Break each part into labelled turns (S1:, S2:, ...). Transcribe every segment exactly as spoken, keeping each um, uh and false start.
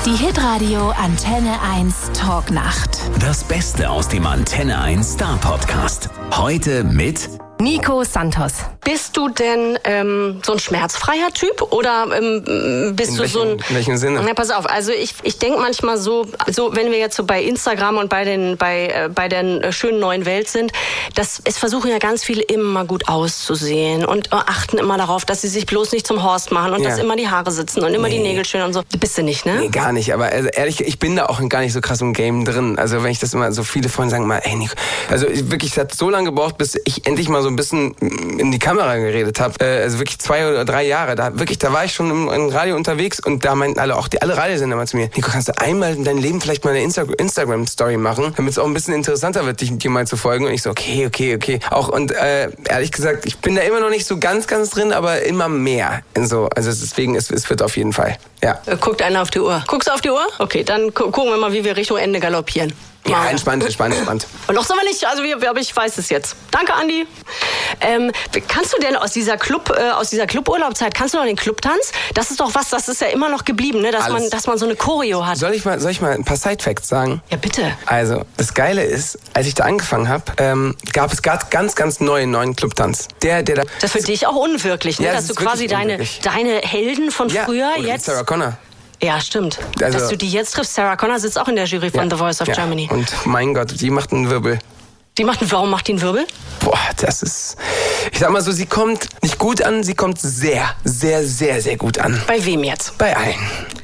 S1: Die Hitradio Antenne eins Talknacht.
S2: Das Beste aus dem Antenne eins Star Podcast. Heute mit
S3: Nico Santos.
S4: Bist du denn ähm, so ein schmerzfreier Typ oder ähm, bist
S5: in
S4: du
S5: welchen,
S4: so ein...
S5: In welchem Sinne?
S4: Na, pass auf, also ich, ich denke manchmal so, so, wenn wir jetzt so bei Instagram und bei den bei äh, bei der schönen neuen Welt sind, dass es versuchen ja ganz viele immer gut auszusehen und äh, achten immer darauf, dass sie sich bloß nicht zum Horst machen und
S5: Ja.
S4: dass immer die Haare sitzen und immer
S5: Nee.
S4: die Nägel schön und so. Bist du nicht, ne?
S5: Nee, gar nicht. Aber also, ehrlich, ich bin da auch gar nicht so krass im Game drin. Also wenn ich das immer, so viele Freunde sagen mal, ey Nico, also ich, wirklich, es hat so lange gebraucht, bis ich endlich mal so ein bisschen in die Kamera geredet habe. Äh, also wirklich zwei oder drei Jahre. Da wirklich, da war ich schon im, im Radio unterwegs und da meinten alle, auch die alle Radiosender mal zu mir, Nico, kannst du einmal in deinem Leben vielleicht mal eine Insta- Instagram-Story machen, damit es auch ein bisschen interessanter wird, dich dir mal zu folgen. Und ich so, okay, okay, okay. Auch und äh, ehrlich gesagt, ich bin da immer noch nicht so ganz, ganz drin, aber immer mehr. In so, also deswegen, es, es wird auf jeden Fall. Ja.
S4: Äh, Guckt einer auf die Uhr. Guckst du auf die Uhr? Okay, dann gu- gucken wir mal, wie wir Richtung Ende galoppieren.
S5: Ja,
S4: Mal.
S5: entspannt, entspannt, entspannt.
S4: Und noch sind wir nicht, also wir, aber ich weiß es jetzt. Danke, Andi. Ähm, kannst du denn aus dieser Club, äh, aus dieser Cluburlaubzeit, kannst du noch den Clubtanz? Das ist doch was, das ist ja immer noch geblieben, ne? Dass
S5: Alles.
S4: man, dass man so eine Choreo hat.
S5: Soll ich mal, soll ich mal ein paar Side-Facts sagen?
S4: Ja, bitte.
S5: Also, das Geile ist, als ich da angefangen habe, ähm, gab es ganz, ganz, ganz neuen, neuen Clubtanz. Der, der da...
S4: Das ist für dich auch unwirklich, ne?
S5: Ja,
S4: Dass
S5: das
S4: du
S5: ist
S4: quasi
S5: wirklich
S4: deine,
S5: unwirklich.
S4: deine Helden von
S5: ja,
S4: früher
S5: oder
S4: jetzt...
S5: Sarah Connor.
S4: Ja, stimmt.
S5: Also-
S4: Dass du die jetzt triffst. Sarah Connor sitzt auch in der Jury von
S5: Ja,
S4: The Voice of
S5: ja.
S4: Germany.
S5: Und mein Gott, die macht einen Wirbel.
S4: Die macht, warum macht die einen Wirbel?
S5: Boah, das ist... Ich sag mal so, sie kommt nicht gut an, sie kommt sehr, sehr, sehr, sehr gut an.
S4: Bei wem jetzt?
S5: Bei allen.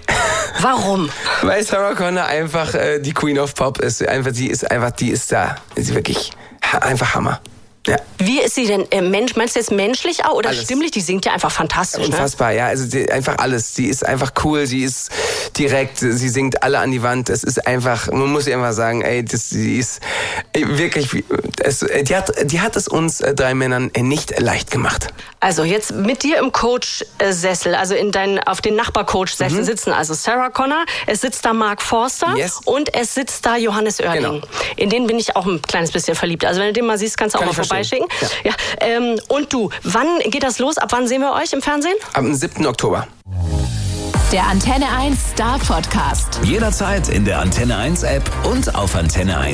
S4: Warum?
S5: Weil Sarah Connor einfach äh, die Queen of Pop ist. Einfach, sie ist einfach, die ist da. Sie ist wirklich ha- einfach Hammer. Ja.
S4: Wie ist sie denn? Äh, Mensch, meinst du jetzt menschlich auch oder
S5: Alles.
S4: stimmlich? Die singt ja einfach fantastisch, ne?
S5: Unfassbar, ja, also die, einfach alles. Sie ist einfach cool, sie ist direkt, sie singt alle an die Wand. Es ist einfach, man muss ihr einfach sagen, ey, das, sie ist ey, wirklich, es, die, hat, die hat es uns äh, drei Männern äh, nicht leicht gemacht.
S4: Also jetzt mit dir im Coach-Sessel, also in deinen, auf den Nachbar-Coach-Sessel sitzen also Sarah Connor, es sitzt da Mark Forster
S5: Yes.
S4: und es sitzt da Johannes Oerding.
S5: Genau.
S4: In den bin ich auch ein kleines bisschen verliebt. Also wenn du den mal siehst, kannst du auch
S5: Kann
S4: mal
S5: ich verstehen.
S4: vorbeischicken.
S5: Ja.
S4: Ja, ähm, und du, wann geht das los? Ab wann sehen wir euch im Fernsehen?
S5: Am siebten Oktober.
S1: Der Antenne eins Star Podcast.
S2: jederzeit in der Antenne eins App und auf antenne eins.